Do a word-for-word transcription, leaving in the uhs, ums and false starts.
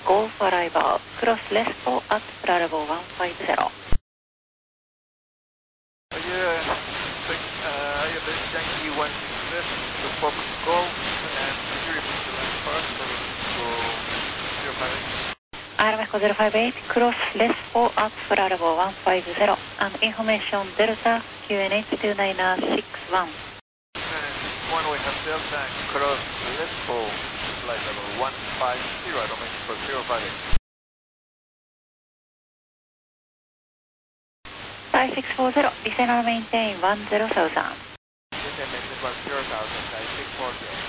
Go for arrival. Cross Lespo at Bravo one five zero. Yeah, uh, yeah, this Yankee one six to Fox Golf and you repeat the line first for go zero five eight. Aeromexico zero five eight, cross Lespo at Bravo one five zero, and information Delta Q N H two nine six one. And one we have Delta cross Lespo, flight level one five zero, Aeromexico zero five eight. five six four zero, descend and maintain one zero thousand. Descend maintain one zero thousand, five six four zero.